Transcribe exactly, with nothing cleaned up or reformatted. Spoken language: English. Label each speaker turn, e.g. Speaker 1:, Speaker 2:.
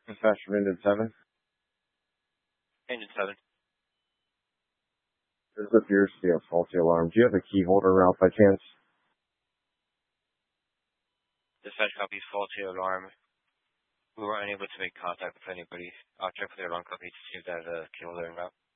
Speaker 1: Dispatch from Engine seven.
Speaker 2: Engine seven.
Speaker 1: This appears to be a faulty alarm. Do you have a key holder route by chance?
Speaker 2: Dispatch copies faulty alarm. We were unable to make contact with anybody. I'll check with the alarm company to see if that is a key holder en route.